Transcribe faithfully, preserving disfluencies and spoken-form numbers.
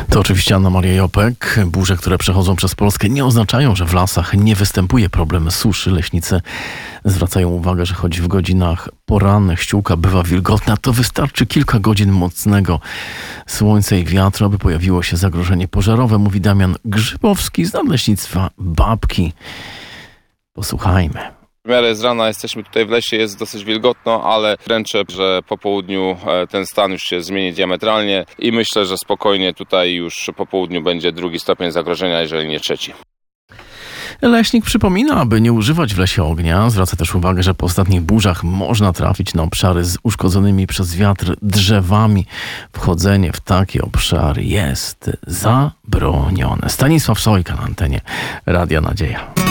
To oczywiście Anna Maria Jopek. Burze, które przechodzą przez Polskę, nie oznaczają, że w lasach nie występuje problem suszy. Leśnicy zwracają uwagę, że choć w godzinach porannych ściółka bywa wilgotna, to wystarczy kilka godzin mocnego słońca i wiatru, aby pojawiło się zagrożenie pożarowe, mówi Damian Grzybowski z Nadleśnictwa Babki. Posłuchajmy. W miarę z rana jesteśmy tutaj w lesie, jest dosyć wilgotno, ale ręczę, że po południu ten stan już się zmieni diametralnie i myślę, że spokojnie tutaj już po południu będzie drugi stopień zagrożenia, jeżeli nie trzeci. Leśnik przypomina, aby nie używać w lesie ognia. Zwraca też uwagę, że po ostatnich burzach można trafić na obszary z uszkodzonymi przez wiatr drzewami. Wchodzenie w takie obszary jest zabronione. Stanisław Sojka na antenie Radia Nadzieja.